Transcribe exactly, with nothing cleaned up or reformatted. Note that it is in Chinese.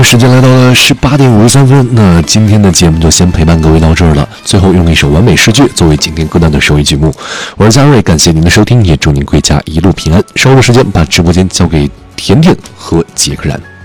时间来到了十八点五十三分，那今天的节目就先陪伴各位到这儿了。最后用一首完美诗句作为今天歌单的收益曲目。我是嘉瑞，感谢您的收听，也祝您归家一路平安。稍后的时间把直播间交给甜甜和杰克然。